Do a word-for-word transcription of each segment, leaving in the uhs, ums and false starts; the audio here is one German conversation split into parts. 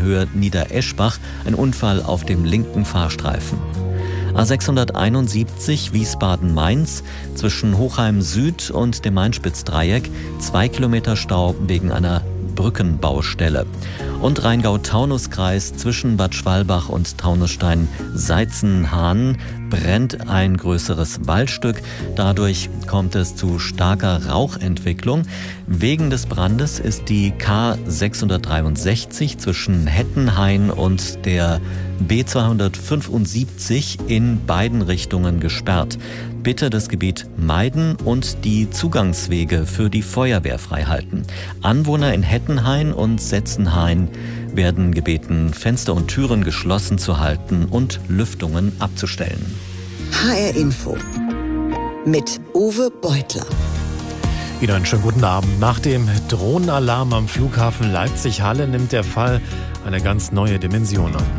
Höhe Niedereschbach ein Unfall auf dem linken Fahrstreifen. A sechshunderteinundsiebzig Wiesbaden-Mainz zwischen Hochheim Süd und dem Main-Spitz-Dreieck, zwei Kilometer Stau wegen einer Brückenbaustelle. Und Rheingau-Taunus-Kreis zwischen Bad Schwalbach und Taunusstein-Seizenhahn brennt ein größeres Waldstück. Dadurch kommt es zu starker Rauchentwicklung. Wegen des Brandes ist die K sechshundertdreiundsechzig zwischen Hettenhain und der B zweihundertfünfundsiebzig in beiden Richtungen gesperrt. Bitte das Gebiet meiden und die Zugangswege für die Feuerwehr freihalten. Anwohner in Hettenhain und Setzenhain werden gebeten, Fenster und Türen geschlossen zu halten und Lüftungen abzustellen. H R Info mit Uwe Beutler. Wieder einen schönen guten Abend. Nach dem Drohnenalarm am Flughafen Leipzig-Halle nimmt der Fall eine ganz neue Dimension an.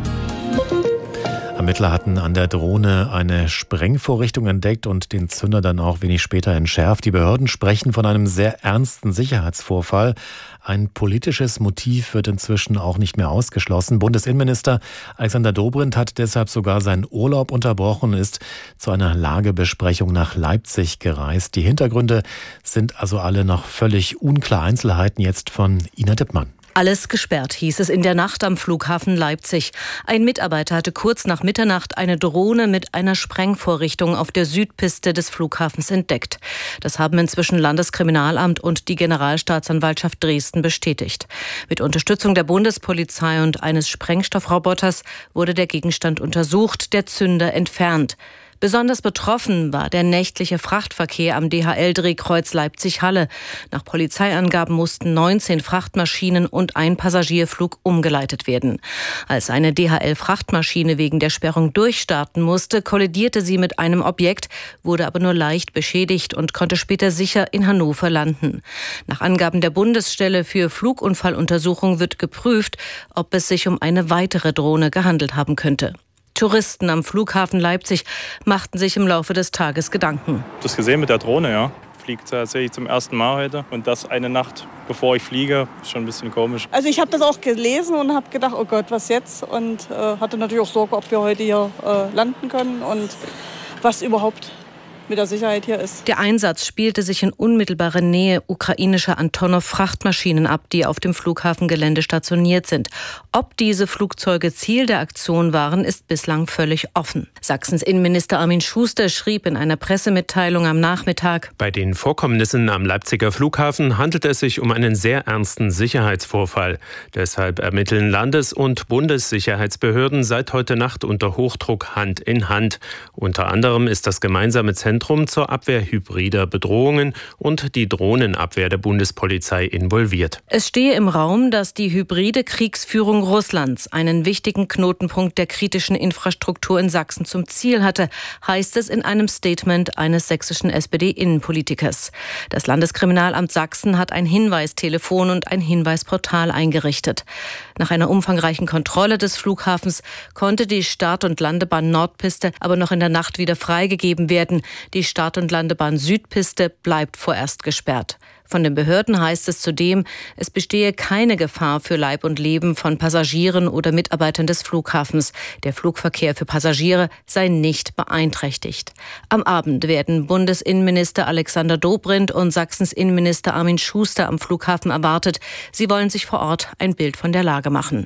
Ermittler hatten an der Drohne eine Sprengvorrichtung entdeckt und den Zünder dann auch wenig später entschärft. Die Behörden sprechen von einem sehr ernsten Sicherheitsvorfall. Ein politisches Motiv wird inzwischen auch nicht mehr ausgeschlossen. Bundesinnenminister Alexander Dobrindt hat deshalb sogar seinen Urlaub unterbrochen und ist zu einer Lagebesprechung nach Leipzig gereist. Die Hintergründe sind also alle noch völlig unklar. Einzelheiten jetzt von Ina Dippmann. Alles gesperrt, hieß es in der Nacht am Flughafen Leipzig. Ein Mitarbeiter hatte kurz nach Mitternacht eine Drohne mit einer Sprengvorrichtung auf der Südpiste des Flughafens entdeckt. Das haben inzwischen Landeskriminalamt und die Generalstaatsanwaltschaft Dresden bestätigt. Mit Unterstützung der Bundespolizei und eines Sprengstoffroboters wurde der Gegenstand untersucht, der Zünder entfernt. Besonders betroffen war der nächtliche Frachtverkehr am D H L-Drehkreuz Leipzig-Halle. Nach Polizeiangaben mussten neunzehn Frachtmaschinen und ein Passagierflug umgeleitet werden. Als eine D H L-Frachtmaschine wegen der Sperrung durchstarten musste, kollidierte sie mit einem Objekt, wurde aber nur leicht beschädigt und konnte später sicher in Hannover landen. Nach Angaben der Bundesstelle für Flugunfalluntersuchung wird geprüft, ob es sich um eine weitere Drohne gehandelt haben könnte. Touristen am Flughafen Leipzig machten sich im Laufe des Tages Gedanken. Das gesehen mit der Drohne, ja. Fliegt tatsächlich zum ersten Mal heute. Und das eine Nacht, bevor ich fliege, ist schon ein bisschen komisch. Also ich habe das auch gelesen und habe gedacht, oh Gott, was jetzt? Und äh, hatte natürlich auch Sorge, ob wir heute hier äh, landen können und was überhaupt mit der Sicherheit hier ist. Der Einsatz spielte sich in unmittelbarer Nähe ukrainischer Antonov-Frachtmaschinen ab, die auf dem Flughafengelände stationiert sind. Ob diese Flugzeuge Ziel der Aktion waren, ist bislang völlig offen. Sachsens Innenminister Armin Schuster schrieb in einer Pressemitteilung am Nachmittag: Bei den Vorkommnissen am Leipziger Flughafen handelt es sich um einen sehr ernsten Sicherheitsvorfall. Deshalb ermitteln Landes- und Bundessicherheitsbehörden seit heute Nacht unter Hochdruck Hand in Hand. Unter anderem ist das gemeinsame Zentrum zur Abwehr hybrider Bedrohungen und die Drohnenabwehr der Bundespolizei involviert. Es stehe im Raum, dass die hybride Kriegsführung Russlands einen wichtigen Knotenpunkt der kritischen Infrastruktur in Sachsen zum Ziel hatte, heißt es in einem Statement eines sächsischen S P D-Innenpolitikers. Das Landeskriminalamt Sachsen hat ein Hinweistelefon und ein Hinweisportal eingerichtet. Nach einer umfangreichen Kontrolle des Flughafens konnte die Start- und Landebahn Nordpiste aber noch in der Nacht wieder freigegeben werden. Die Start- und Landebahn Südpiste bleibt vorerst gesperrt. Von den Behörden heißt es zudem, es bestehe keine Gefahr für Leib und Leben von Passagieren oder Mitarbeitern des Flughafens. Der Flugverkehr für Passagiere sei nicht beeinträchtigt. Am Abend werden Bundesinnenminister Alexander Dobrindt und Sachsens Innenminister Armin Schuster am Flughafen erwartet. Sie wollen sich vor Ort ein Bild von der Lage machen.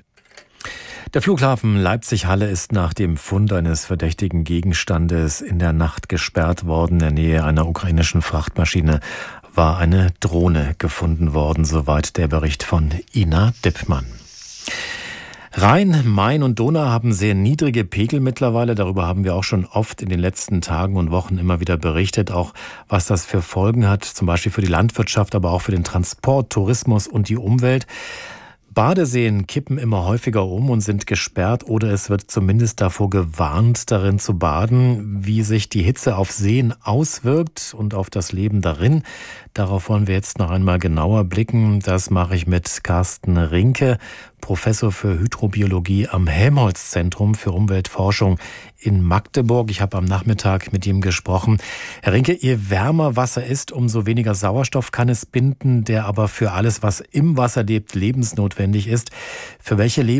Der Flughafen Leipzig-Halle ist nach dem Fund eines verdächtigen Gegenstandes in der Nacht gesperrt worden. In der Nähe einer ukrainischen Frachtmaschine war eine Drohne gefunden worden, soweit der Bericht von Ina Dippmann. Rhein, Main und Donau haben sehr niedrige Pegel mittlerweile. Darüber haben wir auch schon oft in den letzten Tagen und Wochen immer wieder berichtet. Auch was das für Folgen hat, zum Beispiel für die Landwirtschaft, aber auch für den Transport, Tourismus und die Umwelt. Badeseen kippen immer häufiger um und sind gesperrt oder es wird zumindest davor gewarnt, darin zu baden. Wie sich die Hitze auf Seen auswirkt und auf das Leben darin, darauf wollen wir jetzt noch einmal genauer blicken. Das mache ich mit Carsten Rinke, Professor für Hydrobiologie am Helmholtz-Zentrum für Umweltforschung in Magdeburg. Ich habe am Nachmittag mit ihm gesprochen. Herr Rinke, je wärmer Wasser ist, umso weniger Sauerstoff kann es binden, der aber für alles, was im Wasser lebt, lebensnotwendig ist. Für welche Lebensmittel